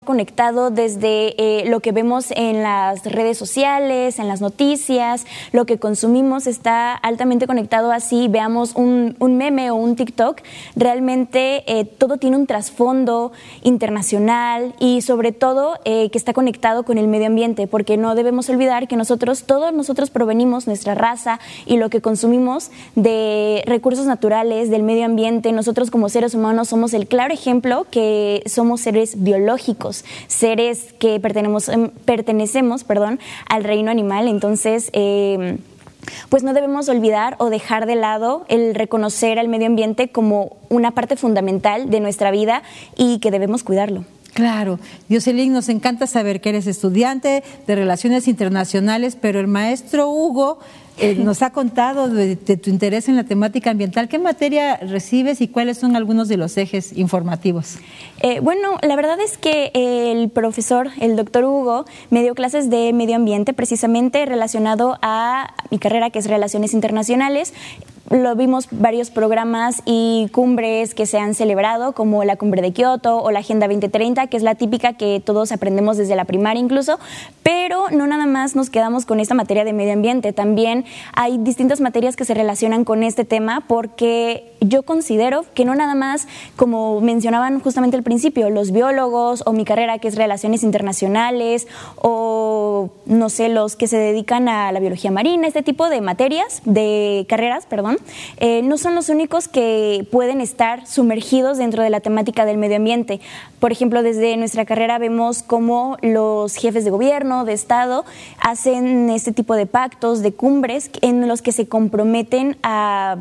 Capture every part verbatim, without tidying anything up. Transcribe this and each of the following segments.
conectado desde eh, lo que vemos en las redes sociales, en las noticias, lo que consumimos está altamente conectado. Así veamos un, un meme o un TikTok, realmente eh, todo tiene un trasfondo internacional y sobre todo eh, que está conectado con el medio ambiente, porque no debemos olvidar que nosotros, todos nosotros provenimos, nuestra raza y lo que consumimos, de recursos naturales, del medio ambiente. Nosotros como seres humanos somos el claro ejemplo que somos seres biológicos, seres que pertenecemos, pertenecemos perdón, al reino animal. Entonces, eh, pues no debemos olvidar o dejar de lado el reconocer al medio ambiente como una parte fundamental de nuestra vida y que debemos cuidarlo. Claro, Dioselín, nos encanta saber que eres estudiante de Relaciones Internacionales, pero el maestro Hugo eh, nos ha contado de, de tu interés en la temática ambiental. ¿Qué materia recibes y cuáles son algunos de los ejes informativos? Eh, bueno, la verdad es que el profesor, el doctor Hugo, me dio clases de medio ambiente precisamente relacionado a mi carrera, que es Relaciones Internacionales. Lo vimos varios programas y cumbres que se han celebrado, como la Cumbre de Kioto o la Agenda veinte treinta, que es la típica que todos aprendemos desde la primaria incluso, pero no nada más nos quedamos con esta materia de medio ambiente, también hay distintas materias que se relacionan con este tema, porque yo considero que no nada más, como mencionaban justamente al principio, los biólogos o mi carrera, que es Relaciones Internacionales, o no sé, los que se dedican a la biología marina, este tipo de materias, de carreras, perdón, Eh, no son los únicos que pueden estar sumergidos dentro de la temática del medio ambiente. Por ejemplo, desde nuestra carrera vemos cómo los jefes de gobierno, de Estado, hacen este tipo de pactos, de cumbres, en los que se comprometen a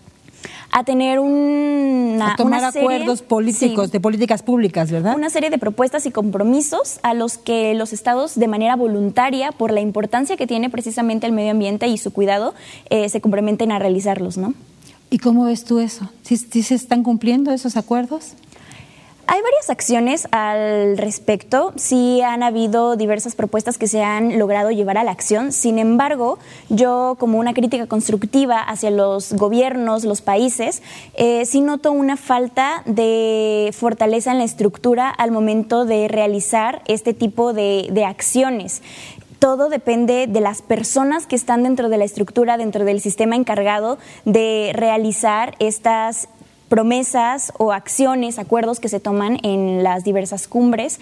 a tener una, a tomar una serie, acuerdos políticos, sí, de políticas públicas, ¿verdad? Una serie de propuestas y compromisos a los que los estados, de manera voluntaria, por la importancia que tiene precisamente el medio ambiente y su cuidado, eh, se comprometen a realizarlos, ¿no? ¿Y cómo ves tú eso? ¿Sí, sí se están cumpliendo esos acuerdos? Hay varias acciones al respecto, sí han habido diversas propuestas que se han logrado llevar a la acción. Sin embargo, yo, como una crítica constructiva hacia los gobiernos, los países, eh, sí noto una falta de fortaleza en la estructura al momento de realizar este tipo de, de acciones. Todo depende de las personas que están dentro de la estructura, dentro del sistema encargado de realizar estas promesas o acciones, acuerdos que se toman en las diversas cumbres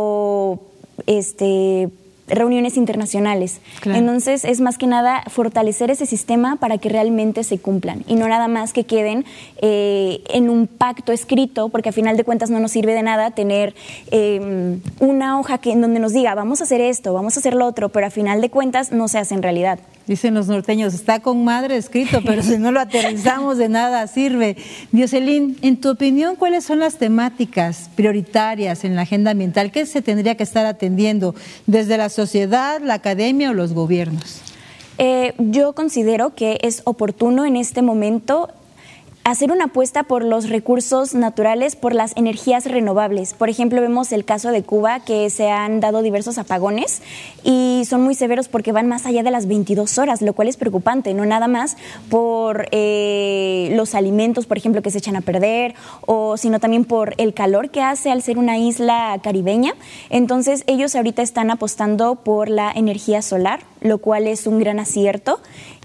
o este reuniones internacionales. Claro. Entonces es más que nada fortalecer ese sistema para que realmente se cumplan y no nada más que queden eh, en un pacto escrito, porque a final de cuentas no nos sirve de nada tener eh, una hoja que en donde nos diga vamos a hacer esto, vamos a hacer lo otro, pero a final de cuentas no se hace en realidad. Dicen los norteños, está con madre escrito, pero si no lo aterrizamos de nada sirve. Dioselín, en tu opinión, ¿cuáles son las temáticas prioritarias en la agenda ambiental? ¿Qué se tendría que estar atendiendo desde la sociedad, la academia o los gobiernos? Eh, yo considero que es oportuno en este momento hacer una apuesta por los recursos naturales, por las energías renovables. Por ejemplo, vemos el caso de Cuba, que se han dado diversos apagones y son muy severos porque van más allá de las veintidós horas, lo cual es preocupante, no nada más por eh, los alimentos, por ejemplo, que se echan a perder, o sino también por el calor que hace al ser una isla caribeña. Entonces, ellos ahorita están apostando por la energía solar, lo cual es un gran acierto.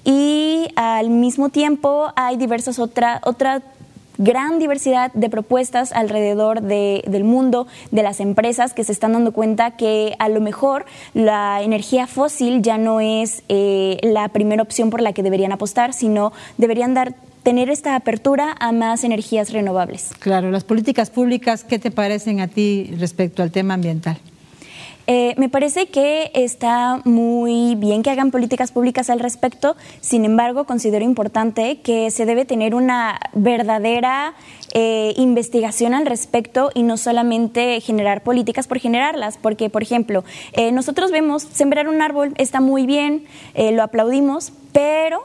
Y al mismo tiempo hay diversas otra, otra gran diversidad de propuestas alrededor de, del mundo, de las empresas que se están dando cuenta que a lo mejor la energía fósil ya no es eh, la primera opción por la que deberían apostar, sino deberían dar tener esta apertura a más energías renovables. Claro, las políticas públicas, ¿qué te parecen a ti respecto al tema ambiental? Eh, me parece que está muy bien que hagan políticas públicas al respecto, sin embargo, considero importante que se debe tener una verdadera eh, investigación al respecto y no solamente generar políticas por generarlas, porque, por ejemplo, eh, nosotros vemos sembrar un árbol, está muy bien, eh, lo aplaudimos, pero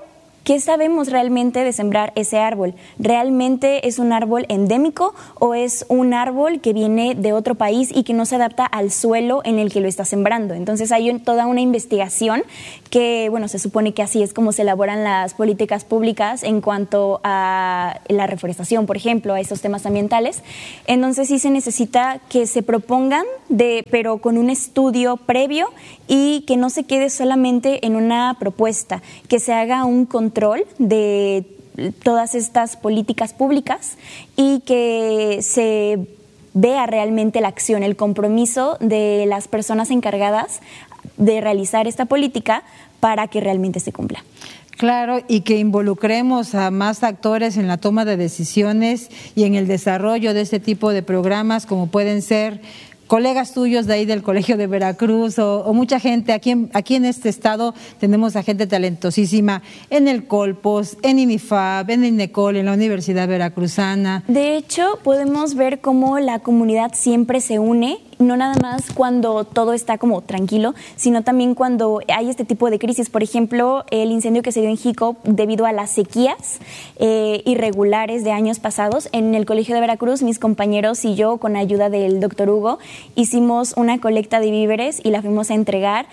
¿qué sabemos realmente de sembrar ese árbol? ¿Realmente es un árbol endémico o es un árbol que viene de otro país y que no se adapta al suelo en el que lo está sembrando? Entonces hay un, toda una investigación que, bueno, se supone que así es como se elaboran las políticas públicas en cuanto a la reforestación, por ejemplo, a estos temas ambientales. Entonces sí se necesita que se propongan, de, pero con un estudio previo y que no se quede solamente en una propuesta, que se haga un control de todas estas políticas públicas y que se vea realmente la acción, el compromiso de las personas encargadas de realizar esta política para que realmente se cumpla. Claro, y que involucremos a más actores en la toma de decisiones y en el desarrollo de este tipo de programas, como pueden ser colegas tuyos de ahí del Colegio de Veracruz o, o mucha gente. Aquí en, aquí en este estado tenemos a gente talentosísima en el Colpos, en INIFAB, en INECOL, en la Universidad Veracruzana. De hecho, podemos ver cómo la comunidad siempre se une, no nada más cuando todo está como tranquilo, sino también cuando hay este tipo de crisis. Por ejemplo, el incendio que se dio en Jico debido a las sequías eh, irregulares de años pasados. En el Colegio de Veracruz, mis compañeros y yo, con ayuda del doctor Hugo, hicimos una colecta de víveres y la fuimos a entregar.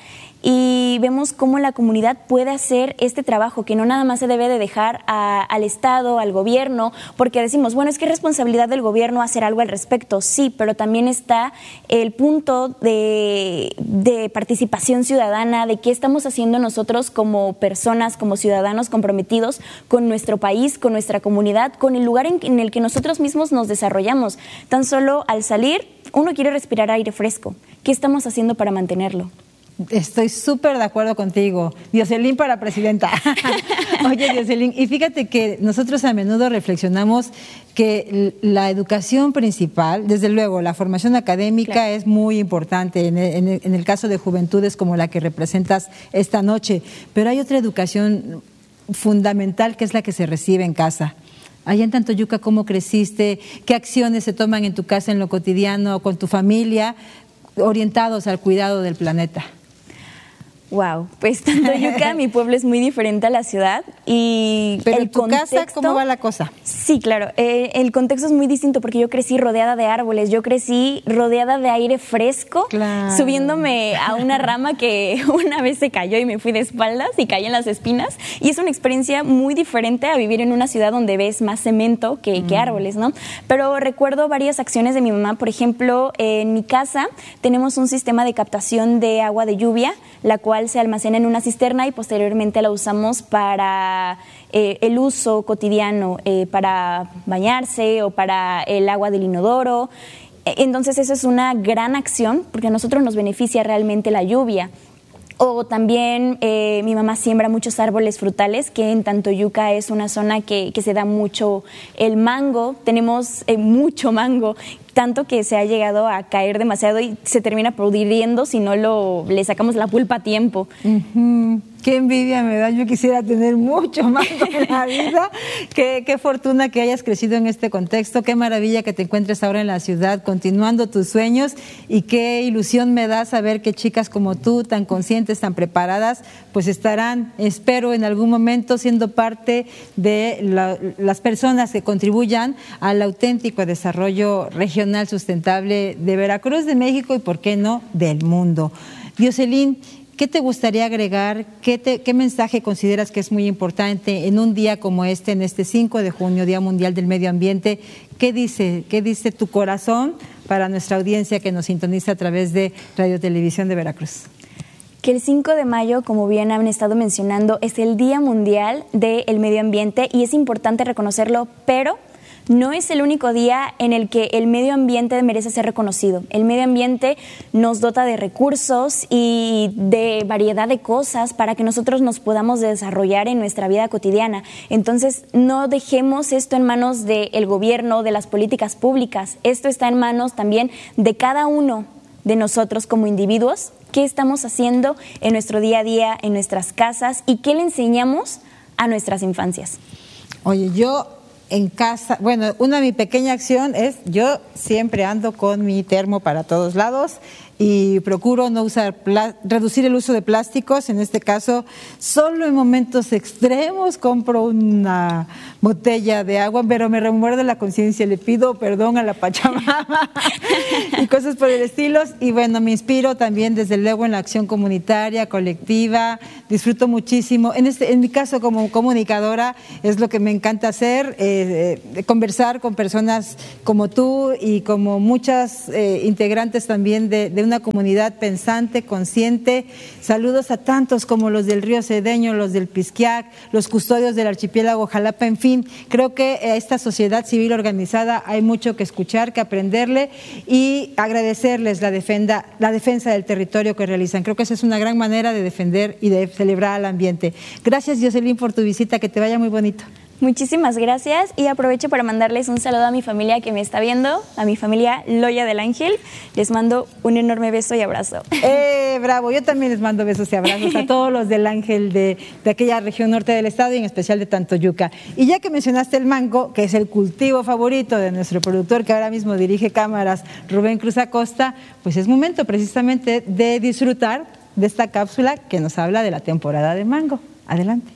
Y vemos cómo la comunidad puede hacer este trabajo, que no nada más se debe de dejar a, al Estado, al gobierno, porque decimos, bueno, es que es responsabilidad del gobierno hacer algo al respecto, sí, pero también está el punto de, de participación ciudadana, de qué estamos haciendo nosotros como personas, como ciudadanos comprometidos con nuestro país, con nuestra comunidad, con el lugar en, en el que nosotros mismos nos desarrollamos. Tan solo al salir, uno quiere respirar aire fresco. ¿Qué estamos haciendo para mantenerlo? Estoy súper de acuerdo contigo. Dioselín para presidenta. Oye, Dioselín, y fíjate que nosotros a menudo reflexionamos que la educación principal, desde luego, la formación académica claro. es muy importante en el, en, el, en el caso de juventudes como la que representas esta noche, pero hay otra educación fundamental que es la que se recibe en casa. Allá en Tantoyuca, ¿cómo creciste? ¿Qué acciones se toman en tu casa, en lo cotidiano, con tu familia, orientados al cuidado del planeta? Wow, pues Tantoyuca, mi pueblo es muy diferente a la ciudad y pero el en tu contexto, casa, ¿cómo va la cosa? Sí, claro, eh, el contexto es muy distinto porque yo crecí rodeada de árboles, yo crecí rodeada de aire fresco, claro. subiéndome a una rama que una vez se cayó y me fui de espaldas y caí en las espinas, y es una experiencia muy diferente a vivir en una ciudad donde ves más cemento que, mm. que árboles, ¿no? Pero recuerdo varias acciones de mi mamá. Por ejemplo, en mi casa tenemos un sistema de captación de agua de lluvia, la cual se almacena en una cisterna y posteriormente la usamos para eh, el uso cotidiano, eh, para bañarse o para el agua del inodoro. Entonces eso es una gran acción porque a nosotros nos beneficia realmente la lluvia. O también eh, mi mamá siembra muchos árboles frutales, que en Tantoyuca es una zona que, que se da mucho el mango. Tenemos eh, mucho mango, tanto que se ha llegado a caer demasiado y se termina pudriendo si no lo, le sacamos la pulpa a tiempo. Uh-huh. Qué envidia me da, yo quisiera tener mucho mango en la vida. Qué, qué fortuna que hayas crecido en este contexto, qué maravilla que te encuentres ahora en la ciudad continuando tus sueños, y qué ilusión me da saber que chicas como tú, tan conscientes, tan preparadas, pues estarán, espero, en algún momento siendo parte de la, las personas que contribuyan al auténtico desarrollo regional sustentable de Veracruz, de México y, por qué no, del mundo. Dioselín, ¿qué te gustaría agregar? ¿Qué, te, ¿Qué mensaje consideras que es muy importante en un día como este, en este cinco de junio, Día Mundial del Medio Ambiente? ¿Qué dice, qué dice tu corazón para nuestra audiencia que nos sintoniza a través de Radio Televisión de Veracruz? Que el cinco de mayo, como bien han estado mencionando, es el Día Mundial del Medio Ambiente y es importante reconocerlo, pero no es el único día en el que el medio ambiente merece ser reconocido. El medio ambiente nos dota de recursos y de variedad de cosas para que nosotros nos podamos desarrollar en nuestra vida cotidiana. Entonces, no dejemos esto en manos del gobierno, de las políticas públicas. Esto está en manos también de cada uno de nosotros como individuos. ¿Qué estamos haciendo en nuestro día a día, en nuestras casas, y qué le enseñamos a nuestras infancias? Oye, yo en casa, bueno, una de mi pequeña acción es, yo siempre ando con mi termo para todos lados y procuro no usar, reducir el uso de plásticos. En este caso, solo en momentos extremos compro una botella de agua, pero me remuerde la conciencia, le pido perdón a la Pachamama y cosas por el estilo. Y bueno, me inspiro también desde luego en la acción comunitaria, colectiva, disfruto muchísimo. En, este, en mi caso como comunicadora es lo que me encanta hacer, eh, eh, conversar con personas como tú y como muchas eh, integrantes también de, de una comunidad pensante, consciente. Saludos a tantos como los del Río Cedeño, los del Pisquiac, los custodios del archipiélago Jalapa, en fin, creo que a esta sociedad civil organizada hay mucho que escuchar, que aprenderle y agradecerles la defensa, la defensa del territorio que realizan. Creo que esa es una gran manera de defender y de celebrar al ambiente. Gracias, Jocelyn, por tu visita, que te vaya muy bonito. Muchísimas gracias y aprovecho para mandarles un saludo a mi familia que me está viendo, a mi familia Loya del Ángel. Les mando un enorme beso y abrazo. ¡Eh, bravo! Yo también les mando besos y abrazos a todos los del Ángel de, de aquella región norte del estado y en especial de Tantoyuca. Y ya que mencionaste el mango, que es el cultivo favorito de nuestro productor que ahora mismo dirige cámaras, Rubén Cruz Acosta, pues es momento precisamente de disfrutar de esta cápsula que nos habla de la temporada de mango. Adelante.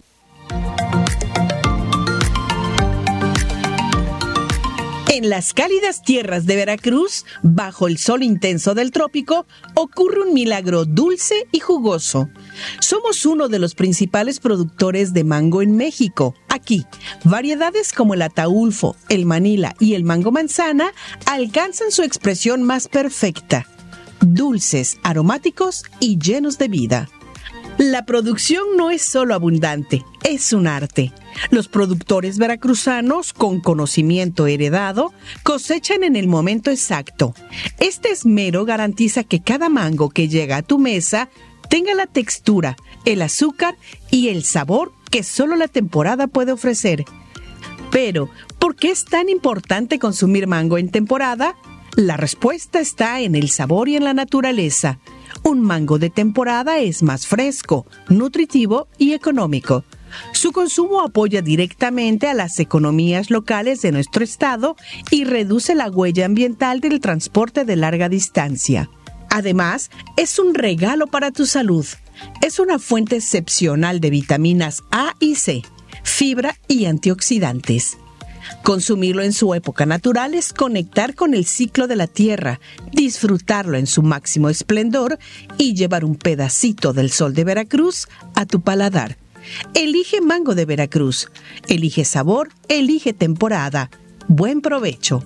En las cálidas tierras de Veracruz, bajo el sol intenso del trópico, ocurre un milagro dulce y jugoso. Somos uno de los principales productores de mango en México. Aquí, variedades como el ataulfo, el manila y el mango manzana alcanzan su expresión más perfecta. Dulces, aromáticos y llenos de vida. La producción no es solo abundante, es un arte. Los productores veracruzanos, con conocimiento heredado, cosechan en el momento exacto. Este esmero garantiza que cada mango que llega a tu mesa tenga la textura, el azúcar y el sabor que solo la temporada puede ofrecer. Pero, ¿por qué es tan importante consumir mango en temporada? La respuesta está en el sabor y en la naturaleza. Un mango de temporada es más fresco, nutritivo y económico. Su consumo apoya directamente a las economías locales de nuestro estado y reduce la huella ambiental del transporte de larga distancia. Además, es un regalo para tu salud. Es una fuente excepcional de vitaminas A y C, fibra y antioxidantes. Consumirlo en su época natural es conectar con el ciclo de la tierra, disfrutarlo en su máximo esplendor y llevar un pedacito del sol de Veracruz a tu paladar. Elige mango de Veracruz. Elige sabor, elige temporada. Buen provecho.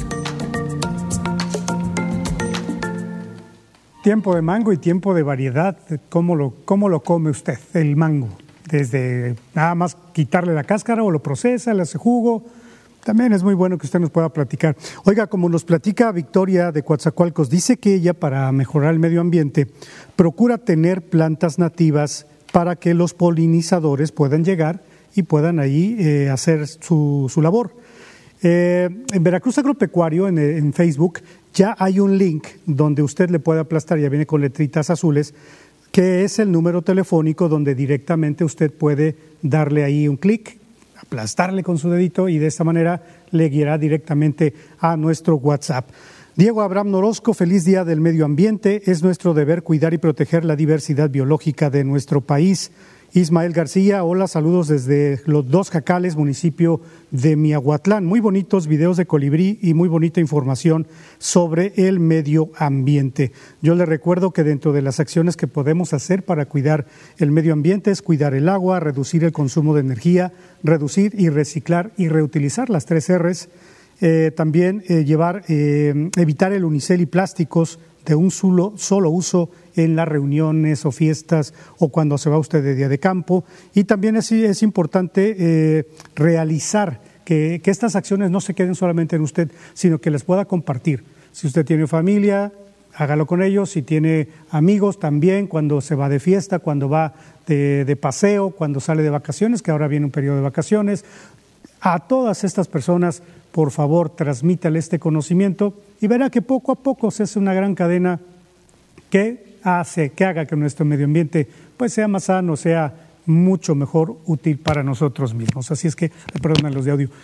Tiempo de mango y tiempo de variedad. ¿Cómo lo, cómo lo come usted, el mango? Desde nada más quitarle la cáscara o lo procesa, le hace jugo. También es muy bueno que usted nos pueda platicar. Oiga, como nos platica Victoria de Coatzacoalcos, dice que ella, para mejorar el medio ambiente, procura tener plantas nativas para que los polinizadores puedan llegar y puedan ahí eh, hacer su, su labor. Eh, en Veracruz Agropecuario, en, en Facebook, ya hay un link donde usted le puede aplastar, ya viene con letritas azules, que es el número telefónico donde directamente usted puede darle ahí un clic, aplastarle con su dedito y de esta manera le guiará directamente a nuestro WhatsApp. Diego Abraham Norosco, feliz Día del Medio Ambiente. Es nuestro deber cuidar y proteger la diversidad biológica de nuestro país. Ismael García, hola, saludos desde Los Dos Jacales, municipio de Miahuatlán. Muy bonitos videos de colibrí y muy bonita información sobre el medio ambiente. Yo le recuerdo que dentro de las acciones que podemos hacer para cuidar el medio ambiente es cuidar el agua, reducir el consumo de energía, reducir y reciclar y reutilizar las tres R's. Eh, también eh, llevar, eh, evitar el unicel y plásticos de un solo, solo uso en las reuniones o fiestas o cuando se va usted de día de campo. Y también es, es importante eh, realizar que, que estas acciones no se queden solamente en usted, sino que les pueda compartir. Si usted tiene familia, hágalo con ellos. Si tiene amigos también, cuando se va de fiesta, cuando va de, de paseo, cuando sale de vacaciones, que ahora viene un periodo de vacaciones. A todas estas personas, por favor, transmítale este conocimiento y verá que poco a poco se hace una gran cadena que hace, que haga que nuestro medio ambiente pues sea más sano, sea mucho mejor útil para nosotros mismos. Así es que, perdónenme los de audio.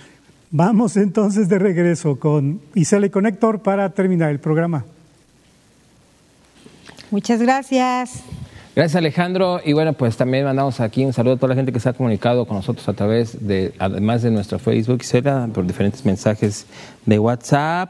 Vamos entonces de regreso con Isela y con Héctor para terminar el programa. Muchas gracias. Gracias, Alejandro. Y bueno, pues también mandamos aquí un saludo a toda la gente que se ha comunicado con nosotros a través de, además de nuestro Facebook, Isela, por diferentes mensajes de WhatsApp.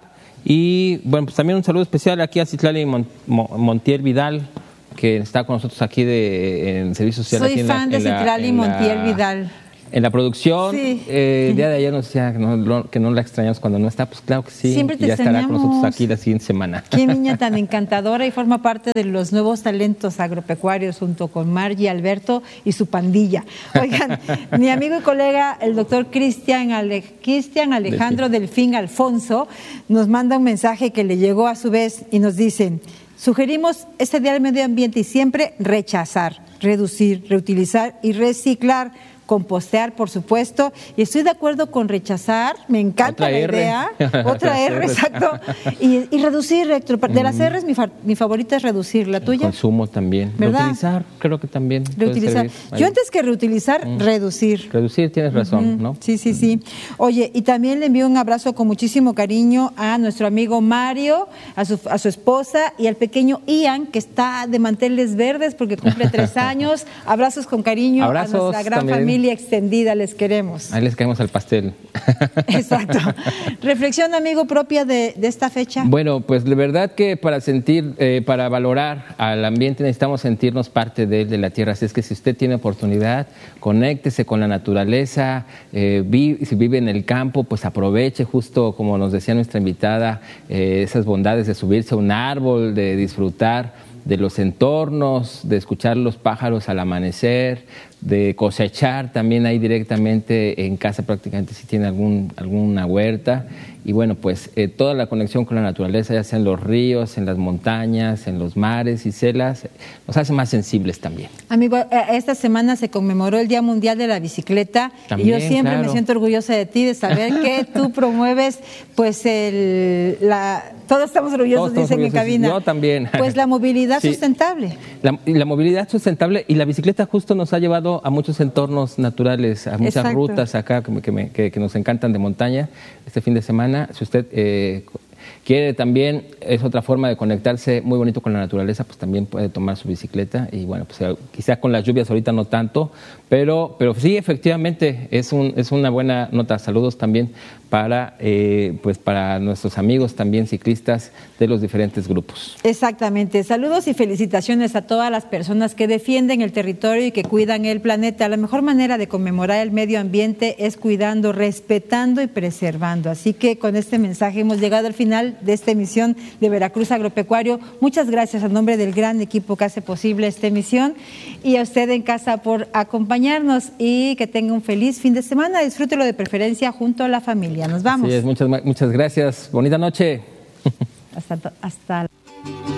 Y bueno, pues también un saludo especial aquí a Citlali Montiel Vidal, que está con nosotros aquí de, en Servicio Social. Soy aquí en fan la, de Citlali Montiel la, Vidal. En la producción, sí. eh, el día de ayer nos decía que no, que no la extrañamos cuando no está, pues claro que sí. Siempre te ya estará extrañamos. con nosotros aquí la siguiente semana. Qué niña tan encantadora y forma parte de los nuevos talentos agropecuarios junto con Margie, Alberto y su pandilla. Oigan, mi amigo y colega, el doctor Cristian Ale, Cristian Alejandro Delfín Alfonso, nos manda un mensaje que le llegó a su vez y nos dicen: sugerimos este día del medio ambiente y siempre rechazar, reducir, reutilizar y reciclar. Compostear, por supuesto, y estoy de acuerdo con rechazar, me encanta Otra la R. idea, otra R, exacto, y, y reducir, Héctor, de las R's mi, fa, mi favorita es reducir, la tuya. El consumo también, ¿verdad? Reutilizar, creo que también Reutilizar, yo antes que reutilizar, mm. reducir. Reducir, tienes razón, uh-huh. ¿no? Sí, sí, sí. Oye, y también le envío un abrazo con muchísimo cariño a nuestro amigo Mario, a su, a su esposa y al pequeño Ian, que está de manteles verdes porque cumple tres años. Abrazos con cariño Abrazos a nuestra gran también. Familia extendida, les queremos. Ahí les caemos al pastel. Exacto. Reflexión, amigo, propia de, de esta fecha. Bueno, pues de verdad que para sentir, eh, para valorar al ambiente necesitamos sentirnos parte de él, de la tierra. Así es que si usted tiene oportunidad, conéctese con la naturaleza, eh, vi, si vive en el campo, pues aproveche, justo como nos decía nuestra invitada, eh, esas bondades de subirse a un árbol, de disfrutar de los entornos, de escuchar los pájaros al amanecer, de cosechar también ahí directamente en casa prácticamente si tiene algún, alguna huerta. Y bueno, pues eh, toda la conexión con la naturaleza, ya sea en los ríos, en las montañas, en los mares y celas, nos hace más sensibles también. Amigo, esta semana se conmemoró el Día Mundial de la Bicicleta. También, y yo siempre claro. me siento orgullosa de ti, de saber que tú promueves, pues, el, la, todos estamos orgullosos, todos dicen orgullosos. En cabina. Yo también. Pues la movilidad sí. sustentable. La, la movilidad sustentable y la bicicleta justo nos ha llevado a muchos entornos naturales, a muchas Exacto. rutas acá que, que, que, que nos encantan de montaña este fin de semana. Si usted eh, quiere también, es otra forma de conectarse muy bonito con la naturaleza, pues también puede tomar su bicicleta y bueno, pues quizá con las lluvias ahorita no tanto, pero, pero sí, efectivamente, es, un, es una buena nota. Saludos también para, eh, pues para nuestros amigos también ciclistas de los diferentes grupos. Exactamente. Saludos y felicitaciones a todas las personas que defienden el territorio y que cuidan el planeta. La mejor manera de conmemorar el medio ambiente es cuidando, respetando y preservando. Así que con este mensaje hemos llegado al final de esta emisión de Veracruz Agropecuario. Muchas gracias a nombre del gran equipo que hace posible esta emisión y a usted en casa por acompañarnos y que tenga un feliz fin de semana. Disfrútelo de preferencia junto a la familia. Nos vamos. Sí, muchas, muchas gracias. Bonita noche. Hasta, hasta